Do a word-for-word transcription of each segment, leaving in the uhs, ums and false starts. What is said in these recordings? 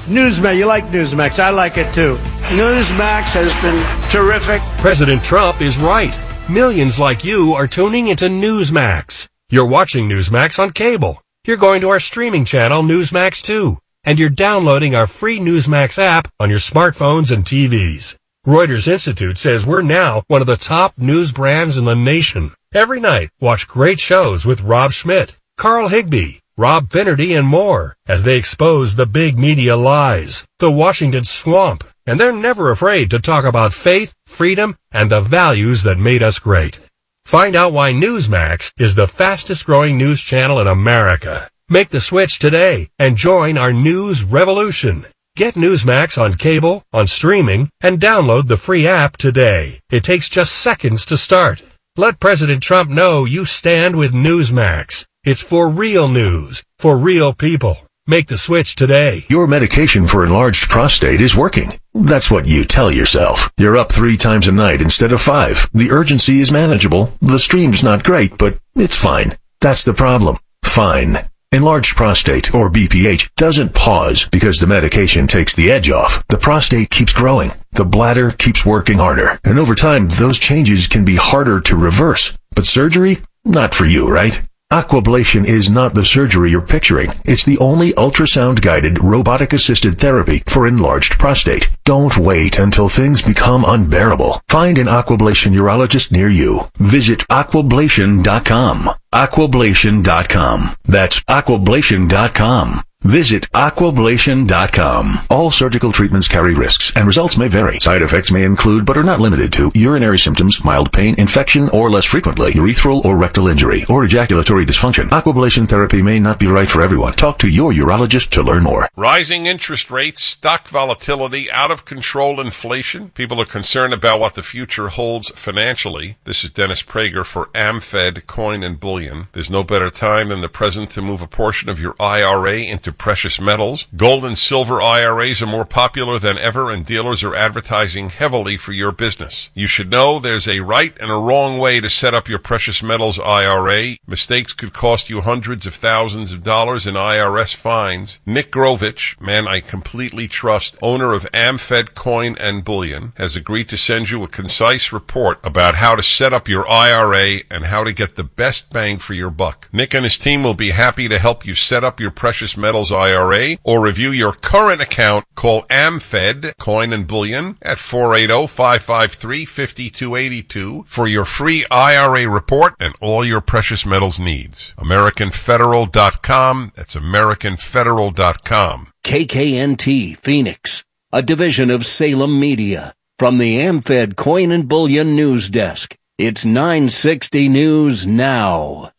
Newsmax, you like Newsmax. I like it too. Newsmax has been terrific. President Trump is right. Millions like you are tuning into Newsmax. You're watching Newsmax on cable. You're going to our streaming channel, Newsmax two. And you're downloading our free Newsmax app on your smartphones and T Vs. Reuters Institute says we're now one of the top news brands in the nation. Every night, watch great shows with Rob Schmidt, Carl Higbie, Rob Finnerty, and more as they expose the big media lies, the Washington swamp, and they're never afraid to talk about faith, freedom, and the values that made us great. Find out why Newsmax is the fastest growing news channel in America. Make the switch today and join our news revolution. Get Newsmax on cable, on streaming, and download the free app today. It takes just seconds to start. Let President Trump know you stand with Newsmax. It's for real news, for real people. Make the switch today. Your medication for enlarged prostate is working. That's what you tell yourself. You're up three times a night instead of five. The urgency is manageable. The stream's not great, but it's fine. That's the problem. Fine. Enlarged prostate, or B P H, doesn't pause because the medication takes the edge off. The prostate keeps growing. The bladder keeps working harder. And over time, those changes can be harder to reverse. But surgery? Not for you, right? Aquablation is not the surgery you're picturing. It's the only ultrasound-guided, robotic-assisted therapy for enlarged prostate. Don't wait until things become unbearable. Find an Aquablation urologist near you. Visit aquablation dot com. aquablation dot com. That's aquablation dot com. Visit aquablation dot com. All surgical treatments carry risks, and results may vary. Side effects may include, but are not limited to, urinary symptoms, mild pain, infection, or less frequently, urethral or rectal injury, or ejaculatory dysfunction. Aquablation therapy may not be right for everyone. Talk to your urologist to learn more. Rising interest rates, stock volatility, out-of-control inflation. People are concerned about what the future holds financially. This is Dennis Prager for AmFed Coin and Bullion. There's no better time than the present to move a portion of your I R A into precious metals. Gold and silver I R As are more popular than ever, and dealers are advertising heavily for your business. You should know there's a right and a wrong way to set up your precious metals I R A. Mistakes could cost you hundreds of thousands of dollars in I R S fines. Nick Grovich, man I completely trust, owner of AmFed Coin and Bullion, has agreed to send you a concise report about how to set up your I R A and how to get the best bang for your buck. Nick and his team will be happy to help you set up your precious metals I R A or review your current account. Call AmFed Coin and Bullion at four eight zero, five five three, five two eight two for your free I R A report and all your precious metals needs. American Federal dot com. That's American Federal dot com. K K N T Phoenix, a division of Salem Media. From the AmFed Coin and Bullion News Desk, it's nine sixty News Now.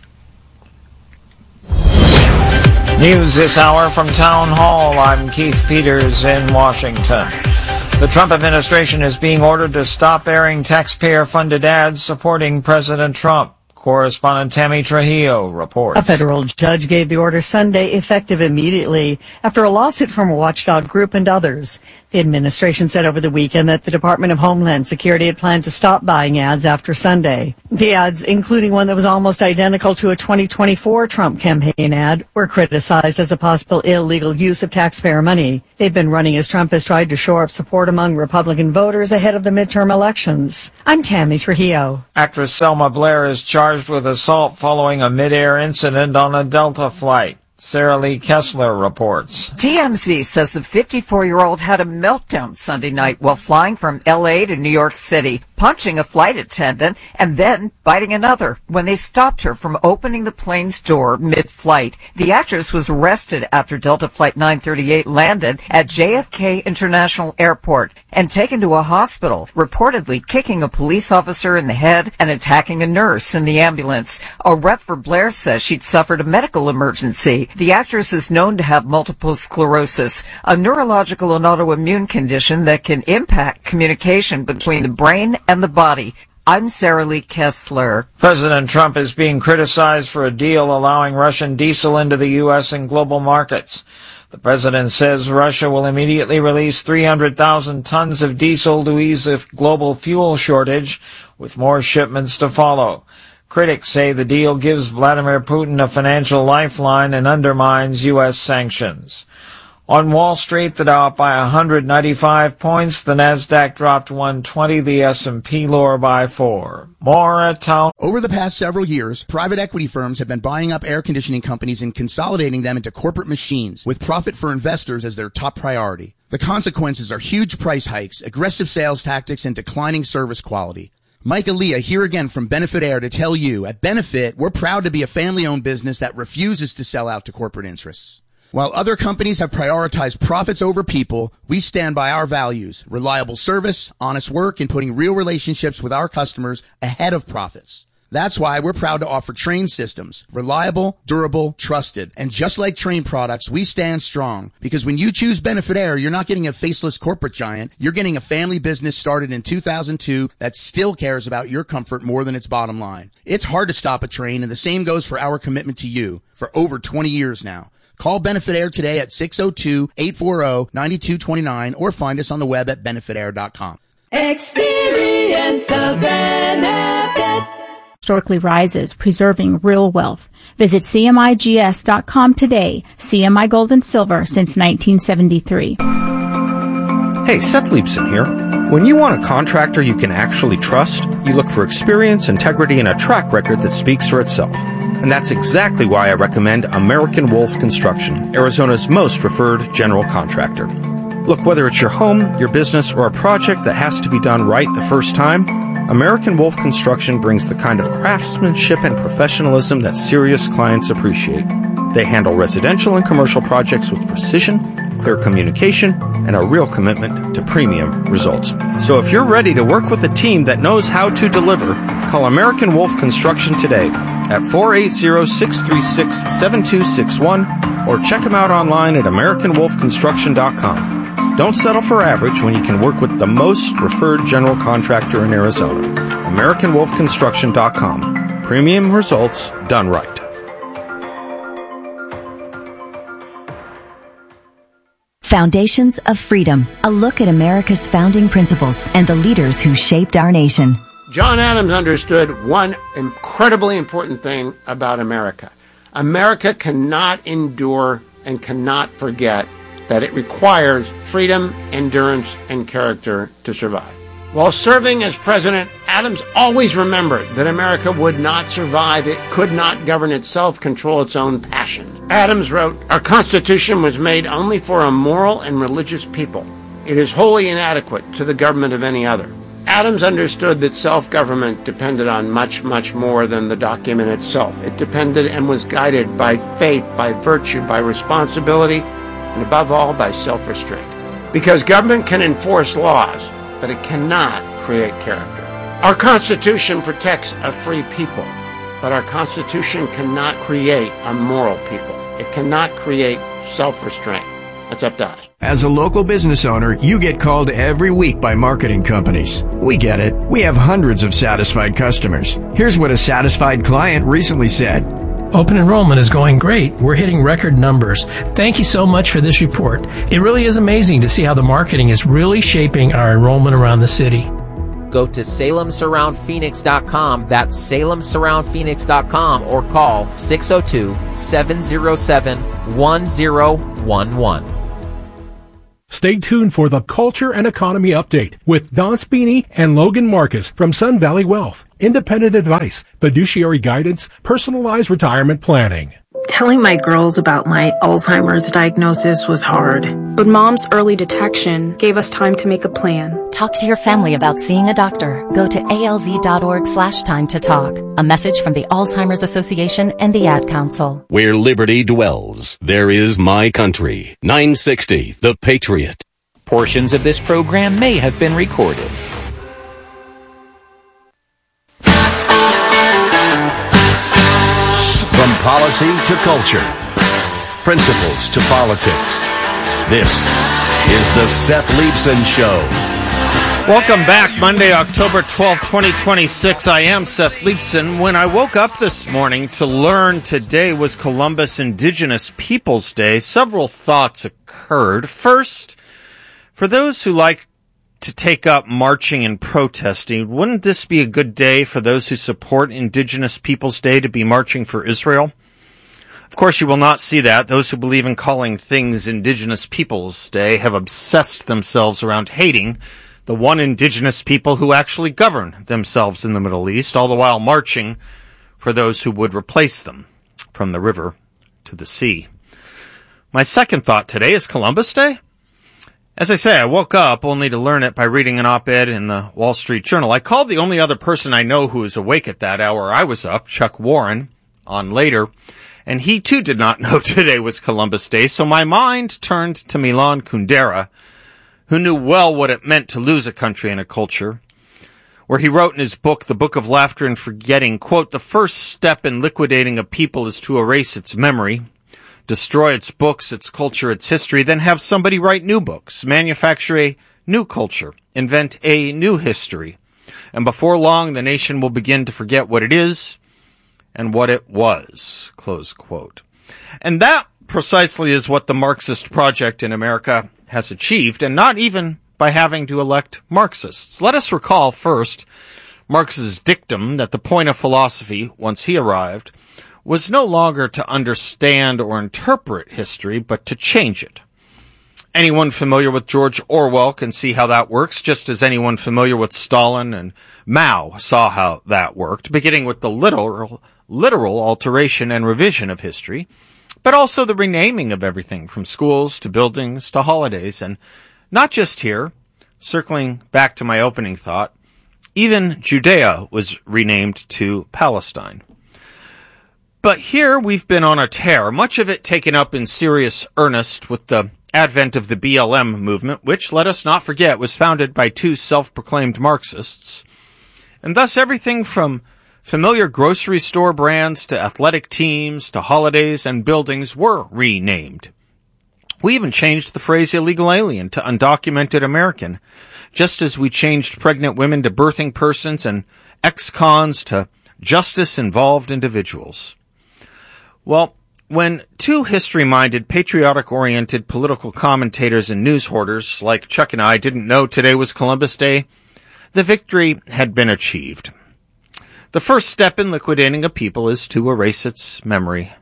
News this hour from Town Hall. I'm Keith Peters in Washington. The Trump administration is being ordered to stop airing taxpayer-funded ads supporting President Trump. Correspondent Tammy Trujillo reports. A federal judge gave the order Sunday, effective immediately, after a lawsuit from a watchdog group and others. The administration said over the weekend that the Department of Homeland Security had planned to stop buying ads after Sunday. The ads, including one that was almost identical to a twenty twenty-four Trump campaign ad, were criticized as a possible illegal use of taxpayer money. They've been running as Trump has tried to shore up support among Republican voters ahead of the midterm elections. I'm Tammy Trujillo. Actress Selma Blair is charged with assault following a mid-air incident on a Delta flight. Sarah Lee Kessler reports. T M Z says the fifty-four-year-old had a meltdown Sunday night while flying from L A to New York City, punching a flight attendant and then biting another when they stopped her from opening the plane's door mid-flight. The actress was arrested after Delta Flight nine thirty-eight landed at J F K International Airport and taken to a hospital, reportedly kicking a police officer in the head and attacking a nurse in the ambulance. A rep for Blair says she'd suffered a medical emergency. The actress is known to have multiple sclerosis, a neurological and autoimmune condition that can impact communication between the brain and the body. I'm Sarah Lee Kessler. President Trump is being criticized for a deal allowing Russian diesel into the U S and global markets. The president says Russia will immediately release three hundred thousand tons of diesel to ease the global fuel shortage, with more shipments to follow. Critics say the deal gives Vladimir Putin a financial lifeline and undermines U S sanctions. On Wall Street, the Dow up by one hundred ninety-five points, the Nasdaq dropped one twenty, the S and P lower by four. More at Town. Over the past several years, private equity firms have been buying up air conditioning companies and consolidating them into corporate machines, with profit for investors as their top priority. The consequences are huge price hikes, aggressive sales tactics, and declining service quality. Mike Aaliyah here again from Benefit Air to tell you, at Benefit, we're proud to be a family-owned business that refuses to sell out to corporate interests. While other companies have prioritized profits over people, we stand by our values, reliable service, honest work, and putting real relationships with our customers ahead of profits. That's why we're proud to offer Trane systems, reliable, durable, trusted. And just like Trane products, we stand strong, because when you choose Benefit Air, you're not getting a faceless corporate giant. You're getting a family business started in two thousand two that still cares about your comfort more than its bottom line. It's hard to stop a train, and the same goes for our commitment to you for over twenty years now. Call Benefit Air today at six oh two, eight four zero, nine two two nine or find us on the web at benefit air dot com. Experience the benefit. Historically rises, preserving real wealth. Visit C M I G S dot com today. C M I Gold and Silver since nineteen seventy-three. Hey, Seth Leibson here. When you want a contractor you can actually trust, you look for experience, integrity, and a track record that speaks for itself. And that's exactly why I recommend American Wolf Construction, Arizona's most referred general contractor. Look, whether it's your home, your business, or a project that has to be done right the first time, American Wolf Construction brings the kind of craftsmanship and professionalism that serious clients appreciate. They handle residential and commercial projects with precision, clear communication, and a real commitment to premium results. So if you're ready to work with a team that knows how to deliver, call American Wolf Construction today at four eight zero, six three six, seven two six one or check them out online at american wolf construction dot com. Don't settle for average when you can work with the most referred general contractor in Arizona. american wolf construction dot com. Premium results done right. Foundations of Freedom, a look at America's founding principles and the leaders who shaped our nation. John Adams understood one incredibly important thing about America. America cannot endure and cannot forget that it requires freedom, endurance, and character to survive. While serving as president, Adams always remembered that America would not survive, it could not govern itself, control its own passions. Adams wrote, "Our Constitution was made only for a moral and religious people. It is wholly inadequate to the government of any other." Adams understood that self-government depended on much, much more than the document itself. It depended and was guided by faith, by virtue, by responsibility, and above all, by self-restraint. Because government can enforce laws, but it cannot create character. Our Constitution protects a free people, but our Constitution cannot create a moral people. It cannot create self-restraint. That's up to us. As a local business owner, you get called every week by marketing companies. We get it. We have hundreds of satisfied customers. Here's what a satisfied client recently said. Open enrollment is going great. We're hitting record numbers. Thank you so much for this report. It really is amazing to see how the marketing is really shaping our enrollment around the city. Go to salem surround phoenix dot com. That's salem surround phoenix dot com or call six oh two, seven oh seven, one oh one one. Stay tuned for the Culture and Economy Update with Don Spini and Logan Marcus from Sun Valley Wealth. Independent advice, fiduciary guidance, personalized retirement planning. Telling my girls about my Alzheimer's diagnosis was hard. But Mom's early detection gave us time to make a plan. Talk to your family about seeing a doctor. Go to alz.org slash time to talk. A message from the Alzheimer's Association and the Ad Council. Where liberty dwells, there is my country. nine sixty, The Patriot. Portions of this program may have been recorded. From policy to culture, principles to politics, this is the Seth Leibson Show. Welcome back, Monday, October twelfth, twenty twenty-six. I am Seth Leibson. When I woke up this morning to learn today was Columbus Indigenous Peoples Day, several thoughts occurred. First, for those who like to take up marching and protesting, wouldn't this be a good day for those who support Indigenous Peoples Day to be marching for Israel? Of course, you will not see that. Those who believe in calling things Indigenous Peoples Day have obsessed themselves around hating the one indigenous people who actually govern themselves in the Middle East, all the while marching for those who would replace them from the river to the sea. My second thought today is Columbus Day. As I say, I woke up only to learn it by reading an op-ed in the Wall Street Journal. I called the only other person I know who is awake at that hour I was up, Chuck Warren, on later, and he too did not know today was Columbus Day, so my mind turned to Milan Kundera, who knew well what it meant to lose a country and a culture, where he wrote in his book, The Book of Laughter and Forgetting, quote, "The first step in liquidating a people is to erase its memory, destroy its books, its culture, its history, then have somebody write new books, manufacture a new culture, invent a new history. And before long, the nation will begin to forget what it is and what it was," close quote. And that precisely is what the Marxist project in America has achieved, and not even by having to elect Marxists. Let us recall first Marx's dictum that the point of philosophy, once he arrived, was no longer to understand or interpret history, but to change it. Anyone familiar with George Orwell can see how that works, just as anyone familiar with Stalin and Mao saw how that worked, beginning with the literal, literal alteration and revision of history, but also the renaming of everything from schools to buildings to holidays, and not just here, circling back to my opening thought, even Judea was renamed to Palestine. But here we've been on a tear, much of it taken up in serious earnest with the advent of the B L M movement, which, let us not forget, was founded by two self-proclaimed Marxists. And thus everything from familiar grocery store brands to athletic teams to holidays and buildings were renamed. We even changed the phrase illegal alien to undocumented American, just as we changed pregnant women to birthing persons and ex-cons to justice-involved individuals. Well, when two history-minded, patriotic-oriented political commentators and news hoarders like Chuck and I didn't know today was Columbus Day, the victory had been achieved. The first step in liquidating a people is to erase its memory.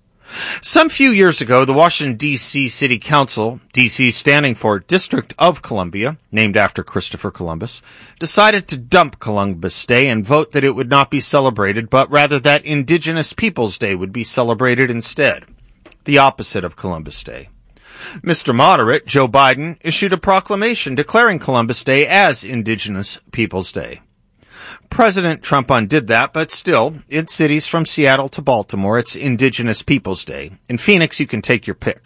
Some few years ago, the Washington, D C City Council, D C standing for District of Columbia, named after Christopher Columbus, decided to dump Columbus Day and vote that it would not be celebrated, but rather that Indigenous Peoples Day would be celebrated instead, the opposite of Columbus Day. Mister Moderate, Joe Biden, issued a proclamation declaring Columbus Day as Indigenous Peoples Day. President Trump undid that, but still, in cities from Seattle to Baltimore, it's Indigenous Peoples Day. In Phoenix, you can take your pick.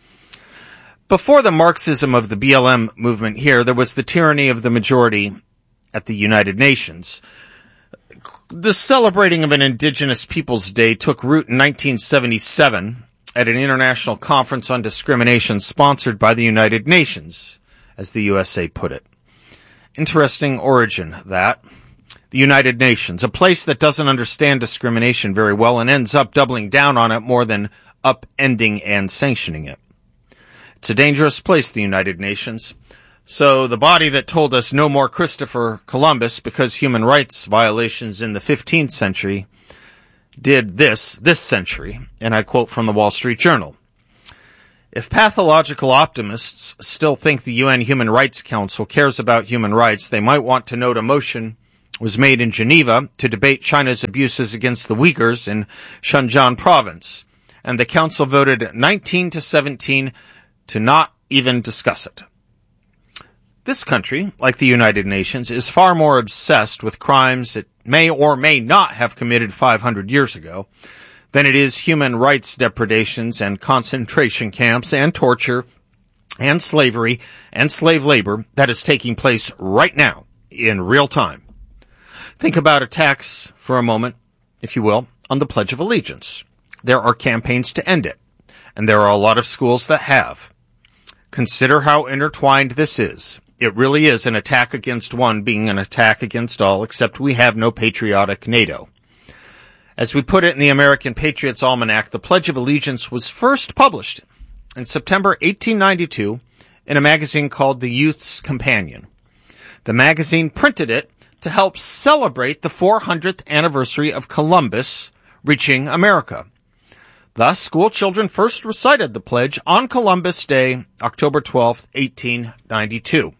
Before the Marxism of the B L M movement here, there was the tyranny of the majority at the United Nations. The celebrating of an Indigenous Peoples Day took root in nineteen seventy-seven at an international conference on discrimination sponsored by the United Nations, as the U S A put it. Interesting origin, that. The United Nations, a place that doesn't understand discrimination very well and ends up doubling down on it more than upending and sanctioning it. It's a dangerous place, the United Nations. So the body that told us no more Christopher Columbus because human rights violations in the fifteenth century did this, this century, and I quote from the Wall Street Journal. If pathological optimists still think the U N Human Rights Council cares about human rights, they might want to note a motion was made in Geneva to debate China's abuses against the Uyghurs in Xinjiang province, and the council voted nineteen to seventeen to not even discuss it. This country, like the United Nations, is far more obsessed with crimes it may or may not have committed five hundred years ago than it is human rights depredations and concentration camps and torture and slavery and slave labor that is taking place right now in real time. Think about attacks for a moment, if you will, on the Pledge of Allegiance. There are campaigns to end it, and there are a lot of schools that have. Consider how intertwined this is. It really is an attack against one being an attack against all, except we have no patriotic NATO. As we put it in the American Patriots Almanac, the Pledge of Allegiance was first published in September eighteen ninety-two in a magazine called The Youth's Companion. The magazine printed it to help celebrate the four hundredth anniversary of Columbus reaching America. Thus, school children first recited the pledge on Columbus Day, October twelfth, eighteen ninety-two.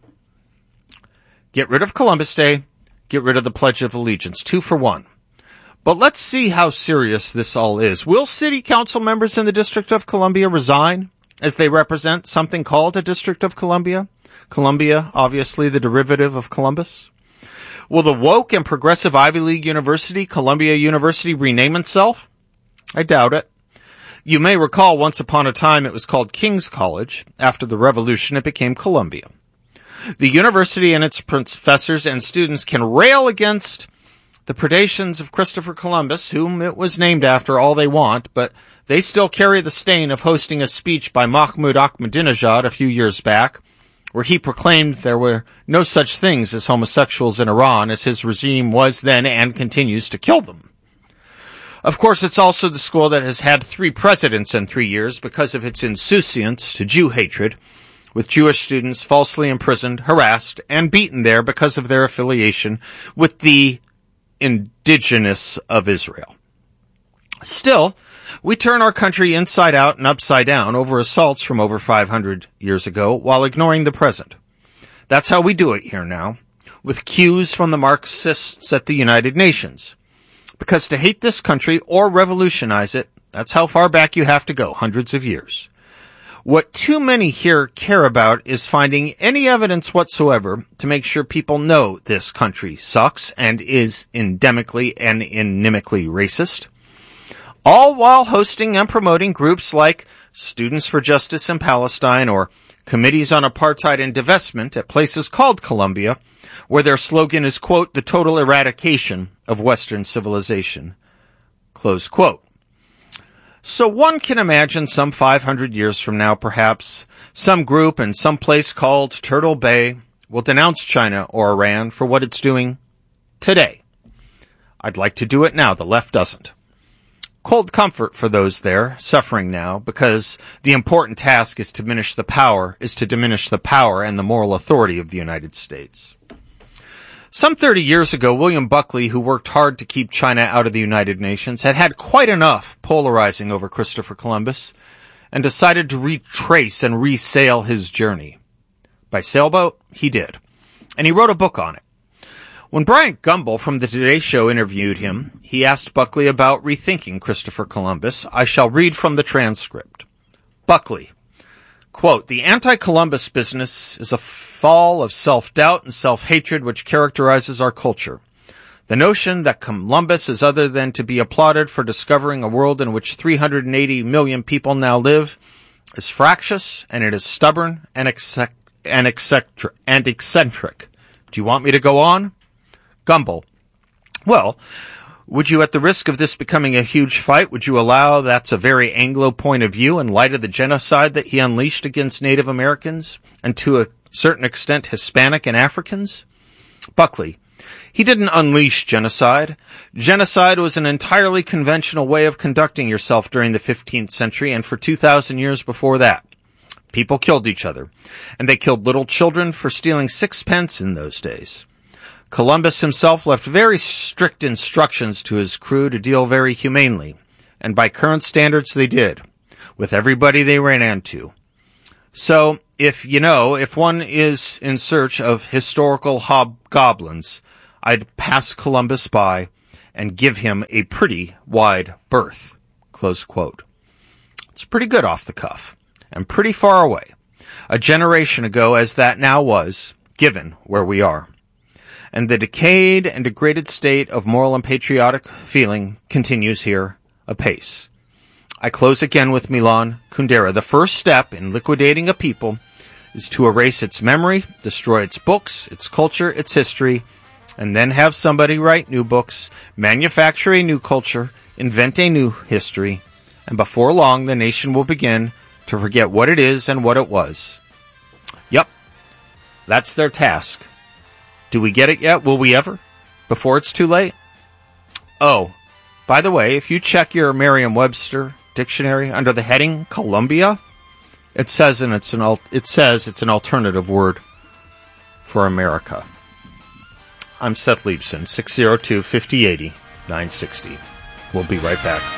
Get rid of Columbus Day, get rid of the Pledge of Allegiance, two for one. But let's see how serious this all is. Will city council members in the District of Columbia resign as they represent something called a District of Columbia? Columbia, obviously the derivative of Columbus. Will the woke and progressive Ivy League university, Columbia University, rename itself? I doubt it. You may recall once upon a time it was called King's College. After the Revolution, it became Columbia. The university and its professors and students can rail against the predations of Christopher Columbus, whom it was named after, all they want, but they still carry the stain of hosting a speech by Mahmoud Ahmadinejad a few years back, where he proclaimed there were no such things as homosexuals in Iran, as his regime was then and continues to kill them. Of course, it's also the school that has had three presidents in three years because of its insouciance to Jew hatred, with Jewish students falsely imprisoned, harassed, and beaten there because of their affiliation with the indigenous of Israel. Still, we turn our country inside out and upside down over assaults from over five hundred years ago while ignoring the present. That's how we do it here now, with cues from the Marxists at the United Nations. Because to hate this country or revolutionize it, that's how far back you have to go, hundreds of years. What too many here care about is finding any evidence whatsoever to make sure people know this country sucks and is endemically and inimically racist, all while hosting and promoting groups like Students for Justice in Palestine or Committees on Apartheid and Divestment at places called Columbia, where their slogan is, quote, the total eradication of Western civilization, close quote. So one can imagine some five hundred years from now, perhaps, some group in some place called Turtle Bay will denounce China or Iran for what it's doing today. I'd like to do it now. The left doesn't. Cold comfort for those there suffering now, because the important task is to diminish the power, is to diminish the power and the moral authority of the United States. Some thirty years ago, William Buckley, who worked hard to keep China out of the United Nations, had had quite enough polarizing over Christopher Columbus and decided to retrace and resail his journey. By sailboat, he did. And he wrote a book on it. When Bryant Gumbel from the Today Show interviewed him, he asked Buckley about rethinking Christopher Columbus. I shall read from the transcript. Buckley, quote, the anti-Columbus business is a fall of self-doubt and self-hatred which characterizes our culture. The notion that Columbus is other than to be applauded for discovering a world in which three hundred eighty million people now live is fractious, and it is stubborn and, eccentric, and, eccentric, and eccentric. Do you want me to go on? Gumbel, well, would you, at the risk of this becoming a huge fight, would you allow that's a very Anglo point of view in light of the genocide that he unleashed against Native Americans and to a certain extent Hispanic and Africans? Buckley, he didn't unleash genocide. Genocide was an entirely conventional way of conducting yourself during the fifteenth century and for two thousand years before that. People killed each other, and they killed little children for stealing sixpence in those days. Columbus himself left very strict instructions to his crew to deal very humanely, and by current standards they did, with everybody they ran into. So, if, you know, if one is in search of historical hobgoblins, I'd pass Columbus by and give him a pretty wide berth, close quote. It's pretty good off the cuff, and pretty far away, a generation ago as that now was, given where we are. And the decayed and degraded state of moral and patriotic feeling continues here apace. I close again with Milan Kundera. The first step in liquidating a people is to erase its memory, destroy its books, its culture, its history, and then have somebody write new books, manufacture a new culture, invent a new history, and before long the nation will begin to forget what it is and what it was. Yep, that's their task. Do we get it yet? Will we ever? Before it's too late? Oh, by the way, if you check your Merriam-Webster dictionary under the heading Columbia, it says and it's an al- it says it's an alternative word for America. I'm Seth Leibson, six oh two, five oh eight oh, nine sixty. We'll be right back.